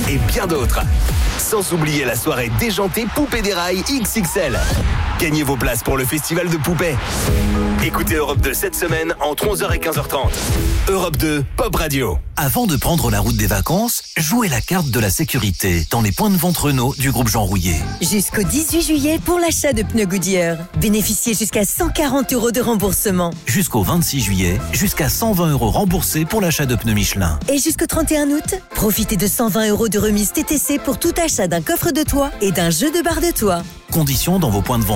et bien d'autres. Sans oublier la soirée déjantée Poupée des Rails XXL. Gagnez vos places pour le festival de poupées. Écoutez Europe 2 cette semaine entre 11h et 15h30. Europe 2, Pop Radio. Avant de prendre la route des vacances, jouez la carte de la sécurité dans les points de vente Renault du groupe Jean Rouillet. Jusqu'au 18 juillet pour l'achat de pneus Goodyear. Bénéficiez jusqu'à 140 € de remboursement. Jusqu'au 26 juillet, jusqu'à 120 € remboursés pour l'achat de pneus Michelin. Et jusqu'au 31 août, profitez de 120 € de remise TTC pour tout achat d'un coffre de toit et d'un jeu de barre de toit. Conditions dans vos points de vente.